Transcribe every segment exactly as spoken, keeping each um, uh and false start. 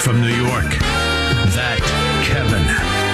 From New York, that Kevin.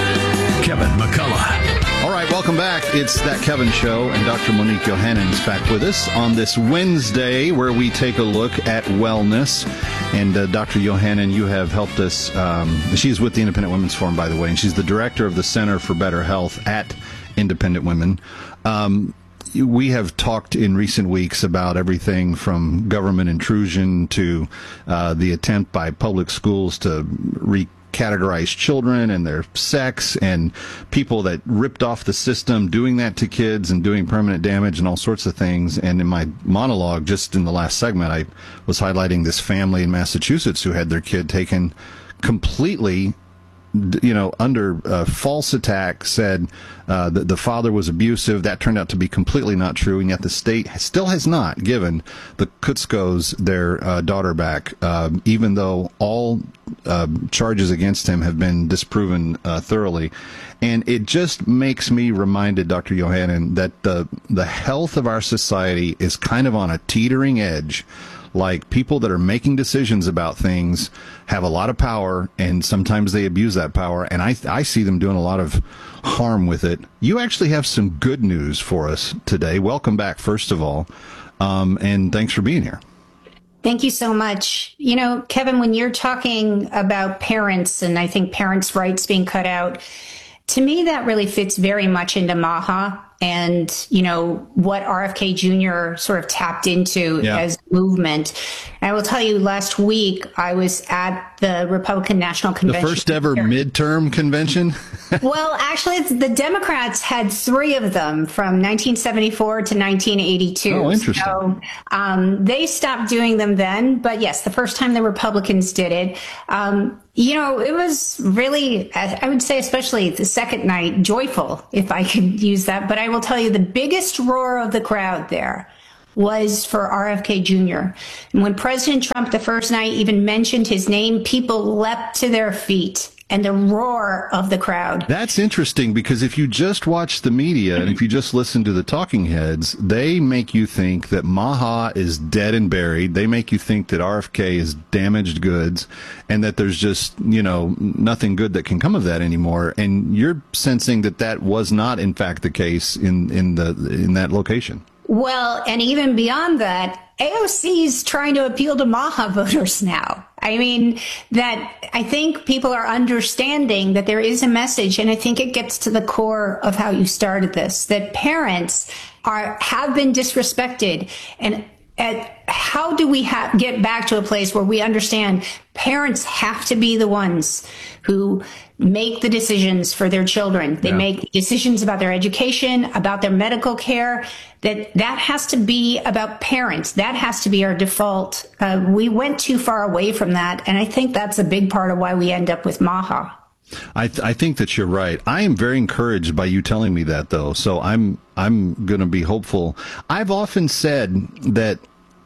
Kevin McCullough. All right, welcome back. It's That Kevin Show, and Doctor Monique Yohannan is back with us on this Wednesday where we take a look at wellness. And uh, Doctor Yohannan, you have helped us. Um, she's with the Independent Women's Forum, by the way, and she's the director of the Center for Better Health at Independent Women. Um, we have talked in recent weeks about everything from government intrusion to uh, the attempt by public schools to recategorize children and their sex, and people that ripped off the system doing that to kids and doing permanent damage and all sorts of things. And in my monologue, just in the last segment, I was highlighting this family in Massachusetts who had their kid taken completely, you know, under uh, false attack, said uh, that the father was abusive. That turned out to be completely not true, and yet the state still has not given the Kutskos their uh, daughter back, uh, even though all uh, charges against him have been disproven uh, thoroughly. And it just makes me reminded, Doctor Yohannan, that the the health of our society is kind of on a teetering edge. Like, people that are making decisions about things have a lot of power, and sometimes they abuse that power, and I I see them doing a lot of harm with it. You actually have some good news for us today. Welcome back, first of all, um, and thanks for being here. Thank you so much. You know, Kevin, when you're talking about parents, and I think parents' rights being cut out, to me that really fits very much into MAHA and, you know, what R F K Junior sort of tapped into yeah. as movement. And I will tell you, last week I was at the Republican National Convention. The first ever midterm convention? Well, actually, it's, the Democrats had three of them from nineteen seventy-four to nineteen eighty-two. Oh, interesting. So um, they stopped doing them then. But yes, the first time the Republicans did it, um, you know, it was really, I would say, especially the second night, joyful, if I could use that. But I will tell you, the biggest roar of the crowd there was for R F K Junior And when President Trump the first night even mentioned his name, people leapt to their feet, and the roar of the crowd. That's interesting, because if you just watch the media and if you just listen to the talking heads, they make you think that MAHA is dead and buried. They make you think that R F K is damaged goods and that there's just, you know, nothing good that can come of that anymore. And you're sensing that that was not, in fact, the case in, in the in that location. Well, and even beyond that, A O C is trying to appeal to MAHA voters now. I mean, that I think people are understanding that there is a message, and I think it gets to the core of how you started this, that parents are have been disrespected. And at, how do we ha- get back to a place where we understand parents have to be the ones who make the decisions for their children? They yeah. make decisions about their education, about their medical care. That that has to be about parents. That has to be our default. Uh, we went too far away from that, and I think that's a big part of why we end up with MAHA. I, th- I think that you're right. I am very encouraged by you telling me that, though. So I'm I'm going to be hopeful. I've often said that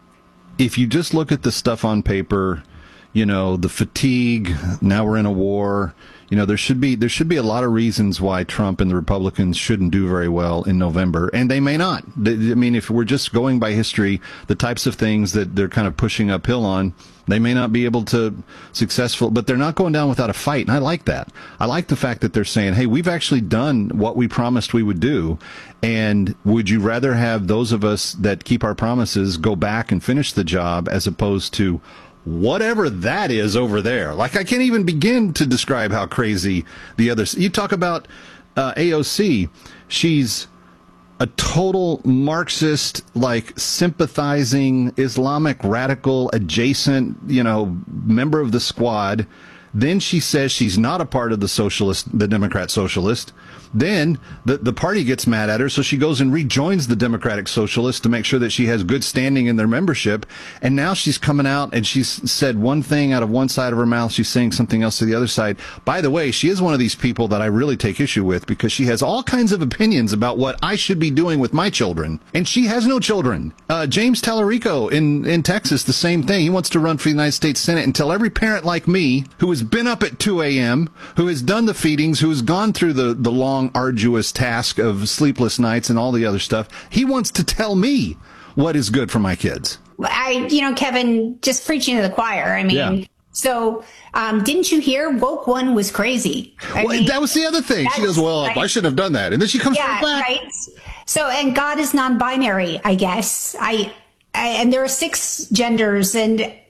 if you just look at the stuff on paper, you know, the fatigue, now we're in a war, you know, there should be there should be a lot of reasons why Trump and the Republicans shouldn't do very well in November, and they may not. I mean, if we're just going by history, the types of things that they're kind of pushing uphill on, they may not be able to successful, but they're not going down without a fight, and I like that. I like the fact that they're saying, hey, we've actually done what we promised we would do, and would you rather have those of us that keep our promises go back and finish the job as opposed to whatever that is over there? Like, I can't even begin to describe how crazy the others. You talk about uh, A O C. She's a total Marxist, like sympathizing Islamic radical adjacent, you know, member of the squad. Then she says she's not a part of the socialist, the Democrat socialist. Then the, the party gets mad at her, so she goes and rejoins the Democratic Socialists to make sure that she has good standing in their membership. And now she's coming out and she's said one thing out of one side of her mouth. She's saying something else to the other side. By the way, she is one of these people that I really take issue with, because she has all kinds of opinions about what I should be doing with my children. And she has no children. Uh, James Tallarico in, in Texas, the same thing. He wants to run for the United States Senate and tell every parent like me who has been up at two a.m., who has done the feedings, who has gone through the, the long, arduous task of sleepless nights and all the other stuff. He wants to tell me what is good for my kids. I, you know, Kevin, just preaching to the choir. I mean, yeah. So, um, didn't you hear? Woke One was crazy. I Well, mean, that was the other thing. She goes, that's well, right. I shouldn't have done that. And then she comes Yeah, right back. right. So, and God is non-binary, I guess. I, I and there are six genders, and I,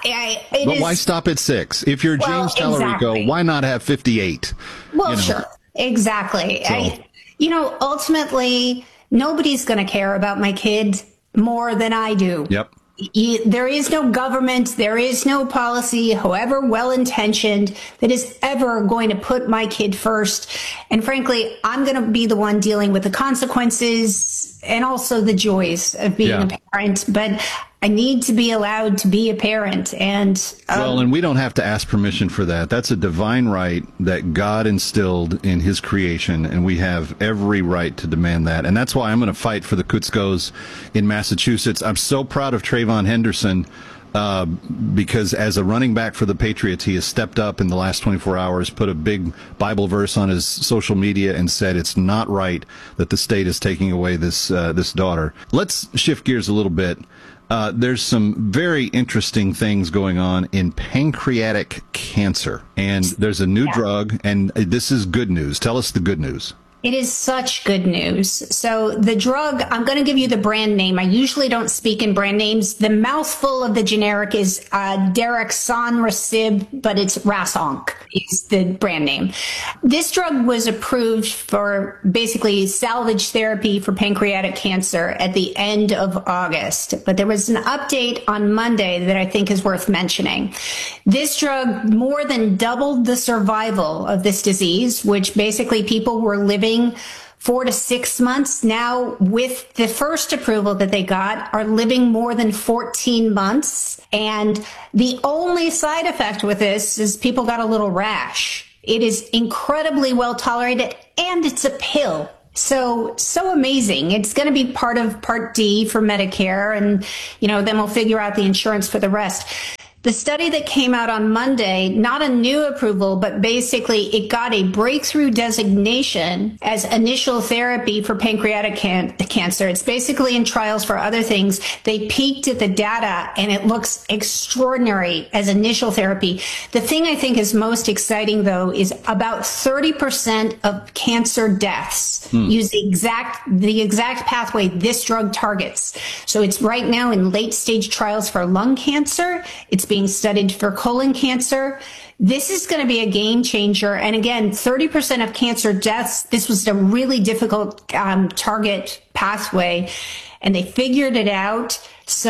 I it But is, why stop at six? If you're Well, James Tallarico, exactly. why not have fifty-eight? Well, You know? sure, exactly. So- I, you know, ultimately, nobody's going to care about my kid more than I do. Yep. Y- There is no government, there is no policy, however well intentioned, that is ever going to put my kid first. And frankly, I'm going to be the one dealing with the consequences and also the joys of being Yeah. a parent. But I need to be allowed to be a parent. And um, Well, and we don't have to ask permission for that. That's a divine right that God instilled in his creation, and we have every right to demand that. And that's why I'm going to fight for the Kutskos in Massachusetts. I'm so proud of Trayvon Henderson uh, because as a running back for the Patriots, he has stepped up in the last twenty-four hours, put a big Bible verse on his social media and said it's not right that the state is taking away this uh, this daughter. Let's shift gears a little bit. Uh, there's some very interesting things going on in pancreatic cancer, and there's a new Yeah. drug, and this is good news. Tell us the good news. It is such good news. So the drug, I'm going to give you the brand name. I usually don't speak in brand names. The mouthful of the generic is uh, Daraxonrasib, but it's Rasonk is the brand name. This drug was approved for basically salvage therapy for pancreatic cancer at the end of August. But there was an update on Monday that I think is worth mentioning. This drug more than doubled the survival of this disease, which basically people were living four to six months. Now, with the first approval that they got, are living more than fourteen months. And the only side effect with this is people got a little rash. It is incredibly well tolerated, and it's a pill. So, so amazing. It's going to be part of Part D for Medicare, and, you know, then we'll figure out the insurance for the rest. The study that came out on Monday, not a new approval, but basically it got a breakthrough designation as initial therapy for pancreatic can- cancer. It's basically in trials for other things. They peeked at the data and it looks extraordinary as initial therapy. The thing I think is most exciting, though, is about thirty percent of cancer deaths use the exact, the exact pathway this drug targets. So it's right now in late stage trials for lung cancer. It's being studied for colon cancer. This is going to be a game changer. And again, thirty percent of cancer deaths, this was a really difficult um, target pathway, and they figured it out.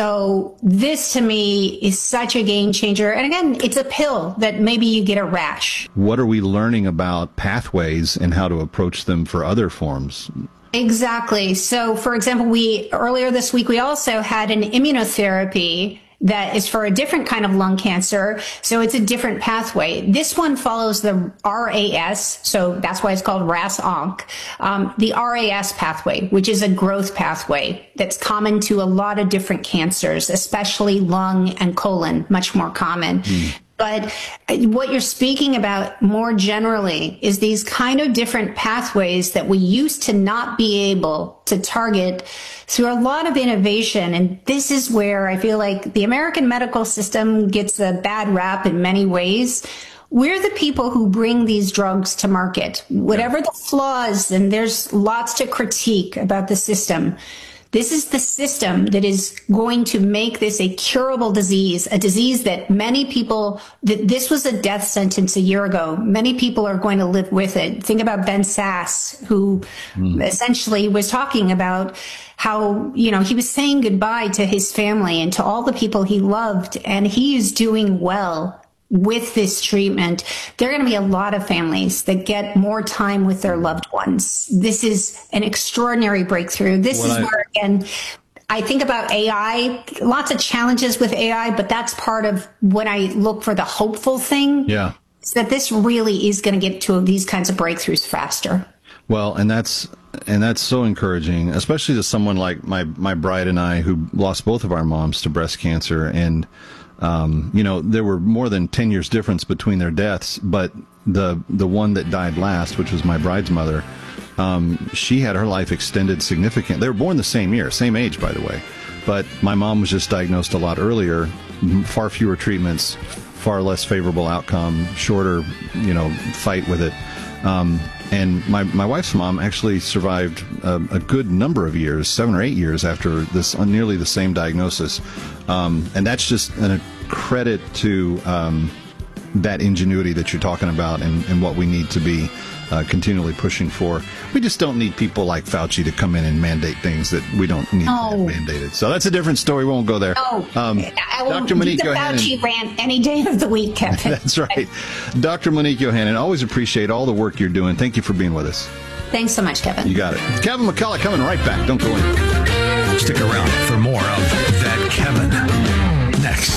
So this to me is such a game changer. And again, it's a pill that maybe you get a rash. What are we learning about pathways and how to approach them for other forms? Exactly. So for example, we earlier this week, we also had an immunotherapy that is for a different kind of lung cancer. So it's a different pathway. This one follows the R A S. So that's why it's called RAS-ONC, um, the R A S pathway, which is a growth pathway that's common to a lot of different cancers, especially lung and colon, much more common. Mm. But what you're speaking about more generally is these kind of different pathways that we used to not be able to target through a lot of innovation. And this is where I feel like the American medical system gets a bad rap in many ways. We're the people who bring these drugs to market, whatever the flaws, and there's lots to critique about the system. This is the system that is going to make this a curable disease, a disease that many people, that this was a death sentence a year ago. Many people are going to live with it. Think about Ben Sass, who mm. essentially was talking about how, you know, he was saying goodbye to his family and to all the people he loved, and he is doing well with this treatment. There are going to be a lot of families that get more time with their loved ones. This is an extraordinary breakthrough. This well, is I, where, again, I think about A I, lots of challenges with A I, but that's part of when I look for the hopeful thing. Yeah. Is that this really is going to get to these kinds of breakthroughs faster. Well, and that's and that's so encouraging, especially to someone like my, my bride and I, who lost both of our moms to breast cancer. And Um, you know, there were more than ten years difference between their deaths, but the the one that died last, which was my bride's mother, um, she had her life extended significantly. They were born the same year, same age, by the way. But my mom was just diagnosed a lot earlier, far fewer treatments, far less favorable outcome, shorter, you know, fight with it. Um, and my, my wife's mom actually survived a, a good number of years, seven or eight years after this, uh, nearly the same diagnosis. Um, and that's just a credit to um, that ingenuity that you're talking about, and, and what we need to be uh, continually pushing for. We just don't need people like Fauci to come in and mandate things that we don't need Oh. to have mandated. So that's a different story. We won't go there. Oh, Um, I will Doctor do Monique the Yohannan. Fauci rant any day of the week, Kevin. That's right. Doctor Monique Yohannan, always appreciate all the work you're doing. Thank you for being with us. Thanks so much, Kevin. You got it. Kevin McCullough coming right back. Don't go anywhere. Stick around for more of That Kevin next.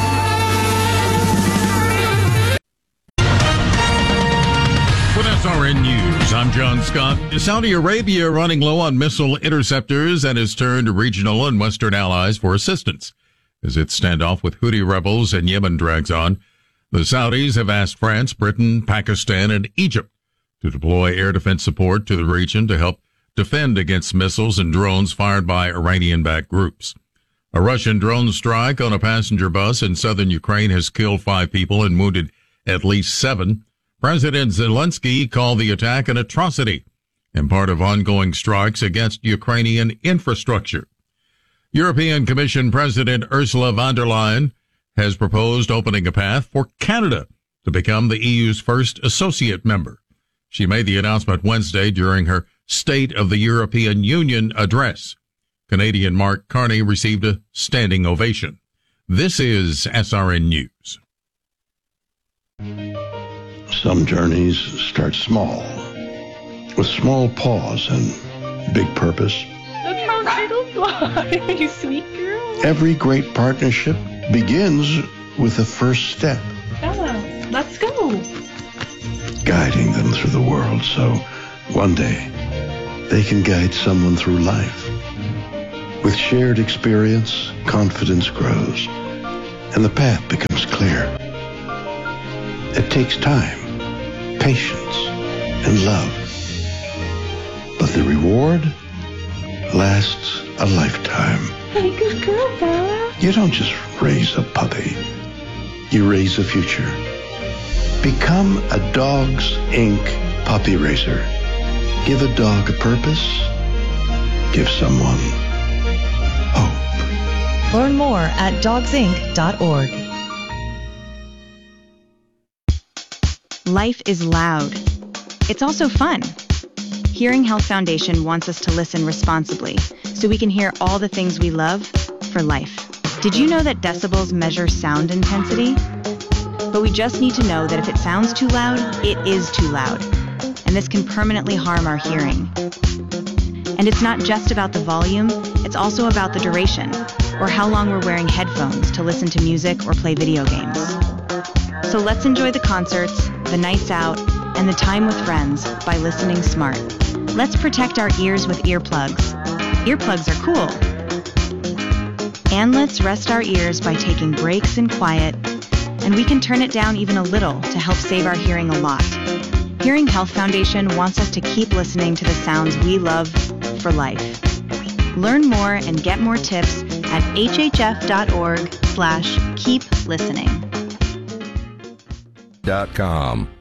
With S R N News, I'm John Scott. Saudi Arabia running low on missile interceptors and has turned to regional and Western allies for assistance as its standoff with Houthi rebels in Yemen drags on. The Saudis have asked France, Britain, Pakistan, and Egypt to deploy air defense support to the region to help defend against missiles and drones fired by Iranian-backed groups. A Russian drone strike on a passenger bus in southern Ukraine has killed five people and wounded at least seven. President Zelensky called the attack an atrocity and part of ongoing strikes against Ukrainian infrastructure. European Commission President Ursula von der Leyen has proposed opening a path for Canada to become the E U's first associate member. She made the announcement Wednesday during her State of the European Union address. Canadian Mark Carney received a standing ovation. This is S R N News. Some journeys start small, with small pause and big purpose. Look how little you are, you sweet girl. Every great partnership begins with the first step, Bella, let's go. guiding them through the world so one day they can guide someone through life. With shared experience, confidence grows, and the path becomes clear. It takes time, patience, and love. But the reward lasts a lifetime. Hey, good girl, Bella. You don't just raise a puppy. You raise a future. Become a Dogs Incorporated puppy raiser. Give a dog a purpose. Give someone hope. Learn more at dogs inc dot org. Life is loud. It's also fun. Hearing Health Foundation wants us to listen responsibly so we can hear all the things we love for life. Did you know that decibels measure sound intensity? But we just need to know that if it sounds too loud, it is too loud. And this can permanently harm our hearing. And it's not just about the volume, it's also about the duration, or how long we're wearing headphones to listen to music or play video games. So let's enjoy the concerts, the nights out, and the time with friends by listening smart. Let's protect our ears with earplugs. Earplugs are cool. And let's rest our ears by taking breaks in quiet, and we can turn it down even a little to help save our hearing a lot. Hearing Health Foundation wants us to keep listening to the sounds we love for life. Learn more and get more tips at hhf.org slash keep listening. Dot com.